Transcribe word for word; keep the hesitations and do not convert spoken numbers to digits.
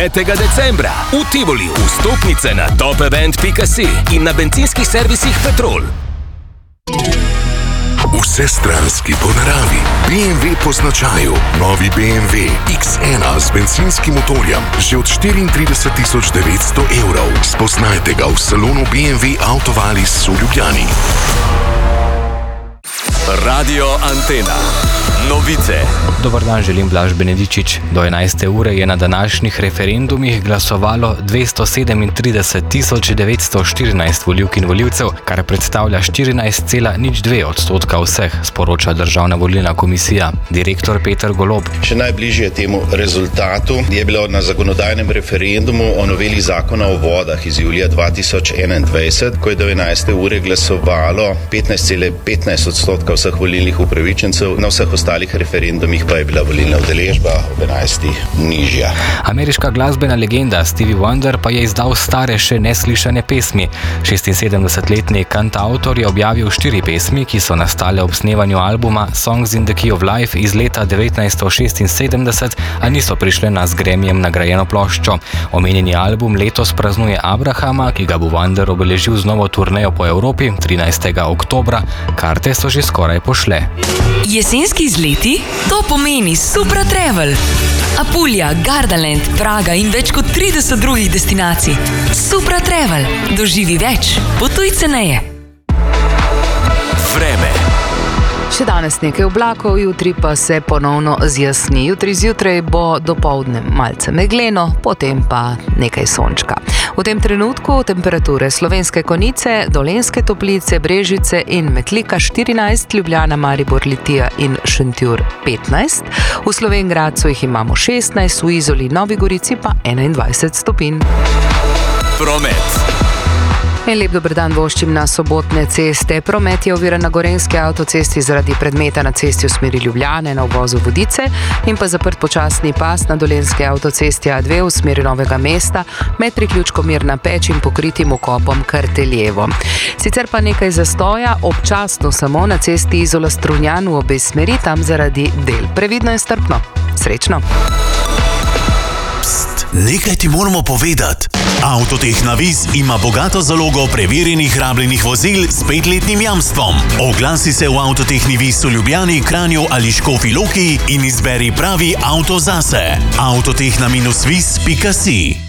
petega decembra v Tivoli. Vstopnice na top event pika si in na bencinskih servisih Petrol. Vsestranski po naravi. B M W po značaju. Novi B M W iks ena z benzinskim motorjem že od štiriintrideset tisoč devetsto evrov. Spoznajte ga v salonu B M W Autovalis v Ljubljani. Radio Antena. Novice. Dobar dan, želim Blaž Benedičič. Do enajste ure je na današnjih referendumih glasovalo dvesto sedemintrideset tisoč devetsto štirinajst volivk in volivcev, kar predstavlja štirinajst cela nič dve odstotka vseh, sporoča Državna volilna komisija. Direktor Peter Golob. Še najbližje temu rezultatu je bilo na zakonodajnem referendumu o noveli zakona o vodah iz julija dva tisoč enaindvajset, ko je do enajste ure glasovalo petnajst cela petnajst odstotka vseh volilnih upravičencev, na vseh ostalih referendumih pa je bila volilna udeležba ob enajstih nižja. Ameriška glasbena legenda Stevie Wonder pa je izdal stare še neslišane pesmi. šestinsedemdesetletni kantavtor je objavil štiri pesmi, ki so nastale ob snevanju albuma Songs in the Key of Life iz leta devetnajststo šestinsedemdeset, a niso prišle na z Grammyjem nagrajeno ploščo. Omenjeni album letos praznuje Abrahama, ki ga bo Wonder obeležil z novo turnejo po Evropi trinajstega oktobra. Karte so že skoraj pošle. Jesenski izleti? To pomeni Supra Travel. Apulija, Gardaland, Praga in več kot trideset drugih destinacij. Supra Travel. Doživi več. Potuj ceneje. Vreme. Še danes nekaj oblakov, jutri pa se ponovno zjasni. Jutri zjutraj bo dopoldne malce megleno, potem pa nekaj sončka. V tem trenutku temperature Slovenske Konjice, Dolenjske Toplice, Brežice in Metlika štirinajst, Ljubljana, Maribor, Litija in Šentjur petnajst. V Slovenj Gradcu jih imamo šestnajst, v Izoli, Novi Gorici pa enaindvajset stopinj. Promet. En lep dober dan voščim na sobotne ceste. Promet je oviran na Gorenjski avtocesti zaradi predmeta na cesti v smeri Ljubljane na uvozu Vodice in pa zaprt počasni pas na Dolenjski avtocesti A dve v smeri Novega mesta med priključkom Mirna Peč in pokritim vkopom Karteljevo. Sicer pa nekaj zastoja, občasno samo na cesti Izola Strunjan v obe smeri, tam zaradi del. Previdno in strpno. Srečno! Pst, nekaj ti moramo povedati. Avtoteh Navis ima bogato zalogo preverjenih rabljenih vozil s petletnim jamstvom. Oglasi se v Avtoteh Navis v Ljubljani, Kranju ali Škofji Loki in izberi pravi avto zase. avtoteh na minus vis pika si